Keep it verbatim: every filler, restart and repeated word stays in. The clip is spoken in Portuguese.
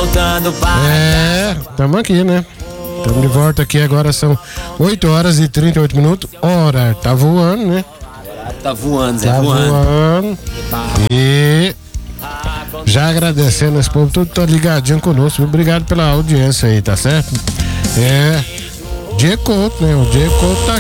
contando para. É, estamos aqui, né? Estamos de volta aqui agora, são oito horas e trinta e oito minutos. Ora, tá voando, né? Tá voando, Zé, Tá voando. voando. E já agradecendo esse povo, tudo tá ligadinho conosco. Obrigado pela audiência aí, tá certo? É, Diego Couto, né? O Diego Couto tá